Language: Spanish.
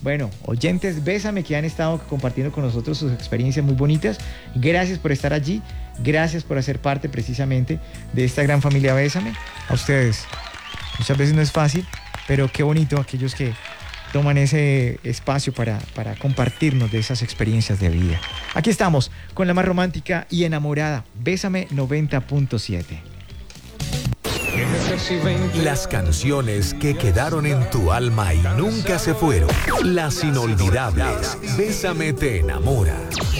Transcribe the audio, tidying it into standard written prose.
Bueno, oyentes, Bésame, que han estado compartiendo con nosotros sus experiencias muy bonitas. Gracias por estar allí. Gracias por hacer parte precisamente de esta gran familia Bésame. A ustedes. Muchas veces no es fácil, pero qué bonito aquellos que toman ese espacio para compartirnos de esas experiencias de vida. Aquí estamos con la más romántica y enamorada. Bésame 90.7. Las canciones que quedaron en tu alma y nunca se fueron. Las inolvidables. Bésame te enamora.